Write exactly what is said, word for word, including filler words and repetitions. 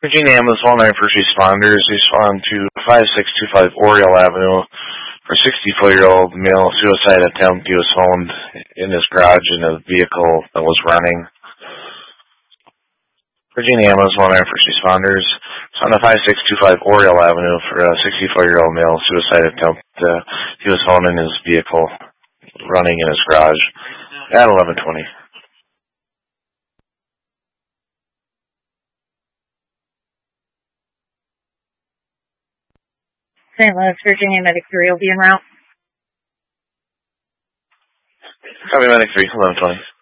Virginia Ambulance one nine first responders respond to five six two five Oriole Avenue for sixty-four-year-old male suicide attempt. He was found in his garage in a vehicle that was running. Virginia Ambulance one nine first responders on the five six two five Oriole Avenue for a sixty-four-year-old male suicide attempt. Uh, he was found in his vehicle running in his garage at eleven twenty. Saint Louis, Virginia, Medic three will be en route. Copy, Medic three, eleven twenty.